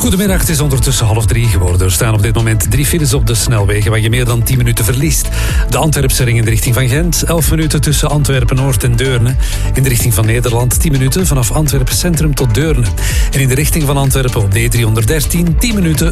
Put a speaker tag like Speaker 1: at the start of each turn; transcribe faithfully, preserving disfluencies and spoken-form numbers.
Speaker 1: Goedemiddag, het is ondertussen half drie geworden. Er staan op dit moment drie files op de snelwegen waar je meer dan tien minuten verliest. De Antwerpse ring in de richting van Gent, elf minuten tussen Antwerpen-Noord en Deurne. In de richting van Nederland tien minuten vanaf Antwerpen Centrum tot Deurne. En in de richting van Antwerpen op D driehonderddertien tien minuten